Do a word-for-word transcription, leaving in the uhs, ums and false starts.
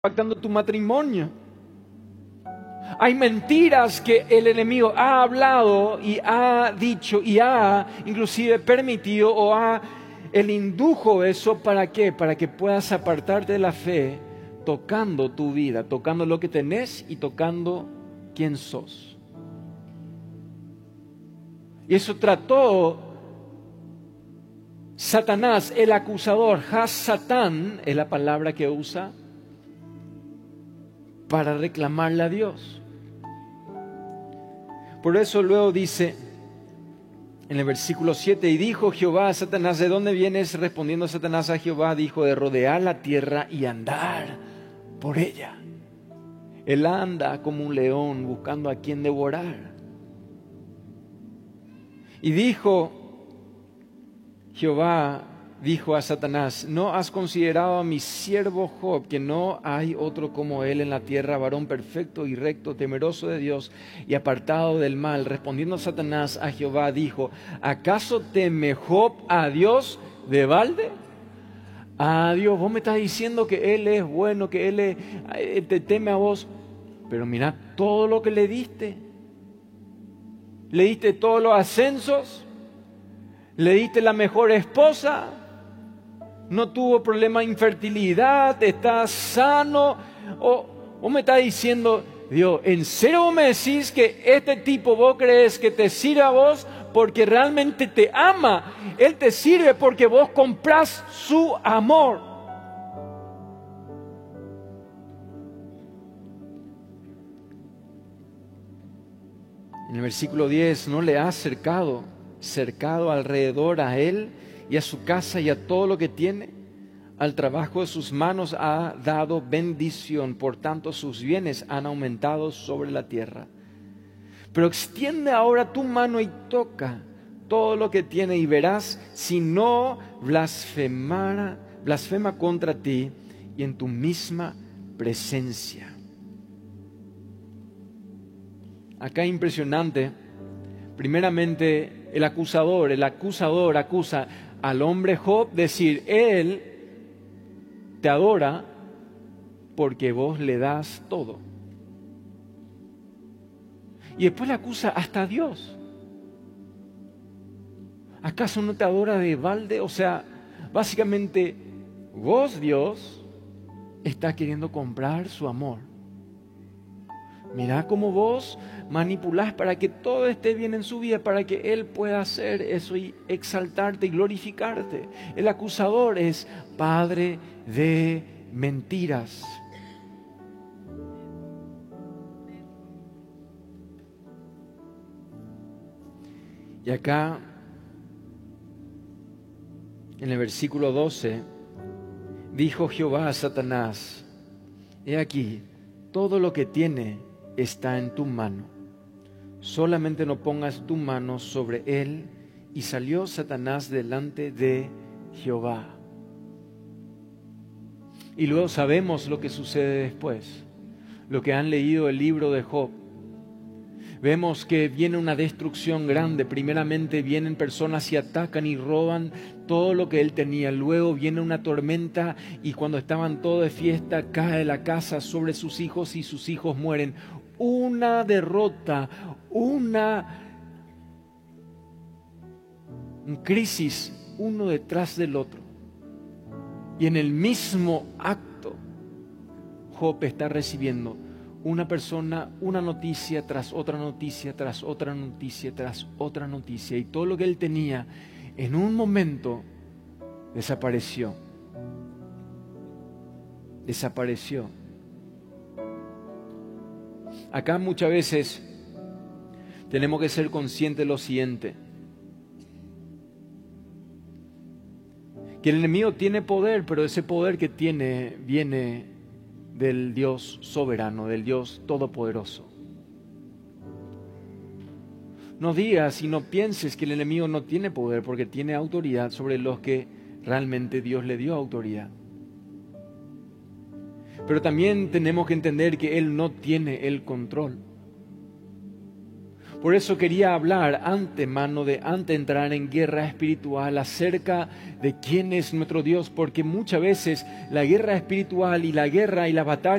impactando tu matrimonio. Hay mentiras que el enemigo ha hablado y ha dicho y ha inclusive permitido o ha el indujo eso. ¿Para qué? Para que puedas apartarte de la fe tocando tu vida, tocando lo que tenés y tocando quién sos. Y eso trató Satanás, el acusador. Has-Satán es la palabra que usa para reclamarle a Dios. Por eso luego dice en el versículo siete, y dijo Jehová a Satanás, ¿de dónde vienes? Respondiendo Satanás a Jehová, dijo, de rodear la tierra y andar por ella. Él anda como un león buscando a quien devorar. Y dijo Jehová, dijo a Satanás, ¿no has considerado a mi siervo Job, que no hay otro como él en la tierra, varón perfecto y recto, temeroso de Dios y apartado del mal? Respondiendo Satanás a Jehová, dijo, ¿acaso teme Job a Dios de balde? A Dios, vos me estás diciendo que él es bueno, que él es, eh, te teme a vos, pero mirá todo lo que le diste. Le diste todos los ascensos, le diste la mejor esposa, no tuvo problema de infertilidad, está sano. O, vos me estás diciendo, Dios, ¿en serio vos me decís que este tipo vos crees que te sirve a vos porque realmente te ama? Él te sirve porque vos comprás su amor. En el versículo diez, ¿no le has cercado, cercado alrededor a él y a su casa y a todo lo que tiene? Al trabajo de sus manos ha dado bendición, por tanto sus bienes han aumentado sobre la tierra. Pero extiende ahora tu mano y toca todo lo que tiene y verás si no blasfemara, blasfema contra ti y en tu misma presencia. Acá impresionante, primeramente el acusador, el acusador acusa al hombre Job, decir, él te adora porque vos le das todo. Y después le acusa hasta a Dios. ¿Acaso no te adora de balde? O sea, básicamente vos, Dios, estás queriendo comprar su amor. Mirá cómo vos manipulás para que todo esté bien en su vida, para que Él pueda hacer eso y exaltarte y glorificarte. El acusador es padre de mentiras. Y acá, en el versículo doce, dijo Jehová a Satanás, he aquí, todo lo que tiene está en tu mano, solamente no pongas tu mano sobre él. Y salió Satanás delante de Jehová. Y luego sabemos lo que sucede después, lo que han leído el libro de Job. Vemos que viene una destrucción grande. Primeramente vienen personas y atacan y roban todo lo que él tenía. Luego viene una tormenta y cuando estaban todos de fiesta cae la casa sobre sus hijos y sus hijos mueren. Una derrota, una crisis uno detrás del otro. Y en el mismo acto Job está recibiendo una persona, una noticia tras otra noticia, tras otra noticia, tras otra noticia. Y todo lo que él tenía en un momento desapareció. Desapareció. Acá muchas veces tenemos que ser conscientes de lo siguiente. Que el enemigo tiene poder, pero ese poder que tiene viene del Dios soberano, del Dios todopoderoso. No digas y no pienses que el enemigo no tiene poder, porque tiene autoridad sobre los que realmente Dios le dio autoridad. Pero también tenemos que entender que Él no tiene el control. Por eso quería hablar antemano de antes de entrar en guerra espiritual acerca de quién es nuestro Dios, porque muchas veces la guerra espiritual y la guerra y la batalla